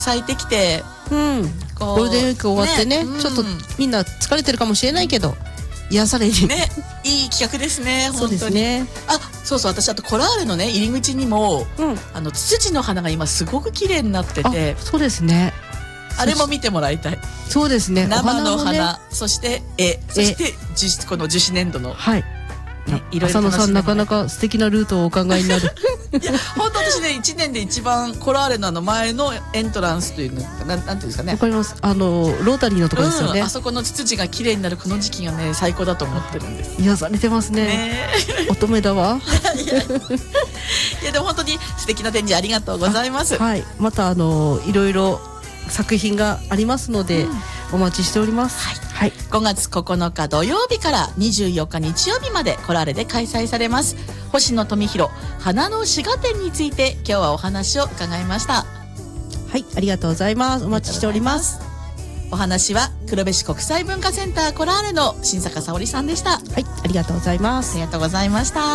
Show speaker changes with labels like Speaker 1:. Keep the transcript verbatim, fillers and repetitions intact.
Speaker 1: 咲いてきて、
Speaker 2: うん、ゴールデンウィーク終わってね、ね、ちょっとみんな疲れてるかもしれないけど癒される
Speaker 1: ね、いい企画ですね。本当に。
Speaker 2: そうですね。
Speaker 1: あ、そうそう、私あとコラーレのね入り口にも、うん、あのツツジの花が今すごく綺麗になってて、
Speaker 2: そうですね。
Speaker 1: あれも見てもらいたい。
Speaker 2: そうですね。
Speaker 1: 生の花、ね、そして絵、そして樹この樹脂粘土の。
Speaker 2: はい。
Speaker 1: ね、いろいろ
Speaker 2: 浅野さんなかなか素敵なルートをお考えになる。
Speaker 1: いや本当私ねいちねんで一番コラーレのあの前のエントランスというのなんなんていうんですかね。
Speaker 2: わかります。あのロータリーのところですよね、
Speaker 1: うん。あそこのツツジが綺麗になるこの時期がね最高だと思ってるんです。
Speaker 2: 癒されてますね。ね乙女だわ。
Speaker 1: いやいやいやでも本当に素敵な展示ありがとうございます。
Speaker 2: はい。またあのいろいろ作品がありますので、うん、お待ちしております。
Speaker 1: はい。はい、ごがつここのか土曜日からにじゅうよっか日曜日までコラーレで開催されます星野富弘花の滋賀展について今日はお話を伺いました。
Speaker 2: はい、ありがとうございます。お待ちしております。
Speaker 1: お話は黒部市国際文化センターコラーレの新坂沙織さんでした。は
Speaker 2: い、ありがとうございます。
Speaker 1: ありがとうございました。